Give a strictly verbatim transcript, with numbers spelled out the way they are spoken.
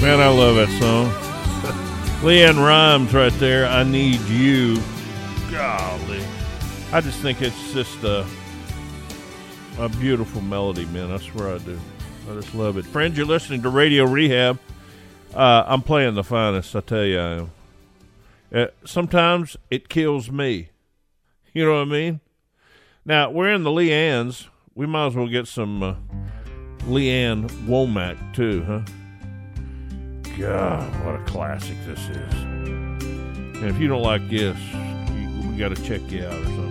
Man, I love that song. Leanne Rhymes right there. I Need You. Golly. I just think it's just a, a beautiful melody, man. I swear I do. I just love it. Friends, you're listening to Radio Rehab. Uh, I'm playing the finest, I tell you I am. Uh, sometimes it kills me. You know what I mean? Now, we're in the Leannes. We might as well get some uh, Leanne Womack, too, huh? God, what a classic this is. And if you don't like this, you, we got to check you out or something.